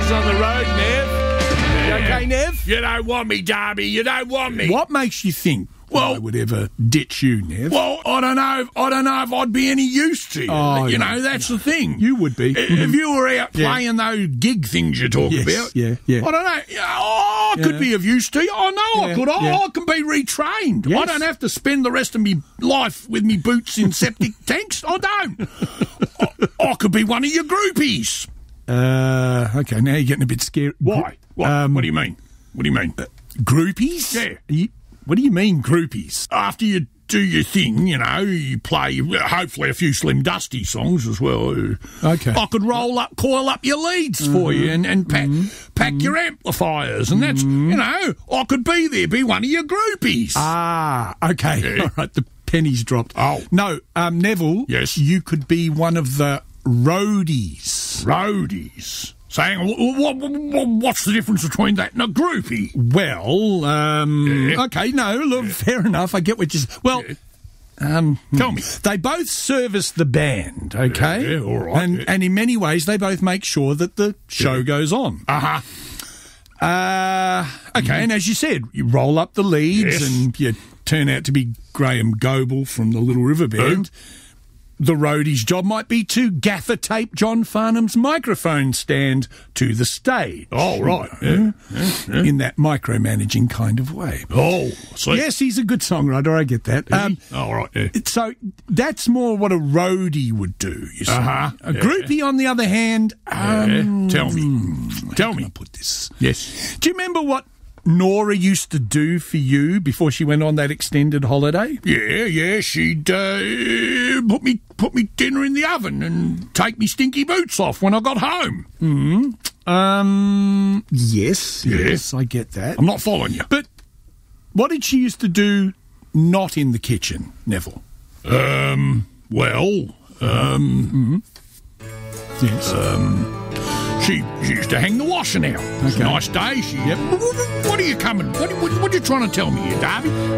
Neves on the road, Nev. You okay, Nev? You don't want me, Darby. You don't want me. What makes you think I would ever ditch you, Nev? Well, I don't know if I'd be any use to you. Oh, you know, that's the thing. You would be. If you were out playing those gig things you talk about. Yeah. I don't know. I could be of use to you. I know I could. I can be retrained. Yes. I don't have to spend the rest of my life with me boots in septic tanks. I don't. I could be one of your groupies. Okay, now you're getting a bit scared. Why? What do you mean? What do you mean? Groupies? Yeah. What do you mean, groupies? After you do your thing, you know, you play hopefully a few Slim Dusty songs as well. Okay. I could coil up your leads for you and pack your amplifiers, and that's, you know, I could be one of your groupies. Ah, okay. Yeah. All right, the pennies dropped. Oh. No, Neville. Yes? You could be one of the roadies. Roadies. Saying, what's the difference between that and a groupie? Well, okay, no, look, fair enough. I get what you're... Well, tell me. They both service the band, okay? Yeah, all right. And in many ways, they both make sure that the show goes on. Uh-huh. Okay, and as you said, you roll up the leads and you turn out to be Graham Goble from the Little River Band. The roadie's job might be to gaffer tape John Farnham's microphone stand to the stage. Oh, right. In that micromanaging kind of way. Oh, see. Yes, he's a good songwriter, I get that. All right, yeah. So that's more what a roadie would do, you see. Uh-huh. A groupie, on the other hand... Tell me. How can I put this? Yes. Do you remember what Nora used to do for you before she went on that extended holiday? Yeah, she'd put me dinner in the oven and take me stinky boots off when I got home. Yes, I get that. I'm not following you. But what did she used to do not in the kitchen, Neville? Yes. She used to hang the washing out. It was a nice day. What are you coming? What are you trying to tell me here, Darby?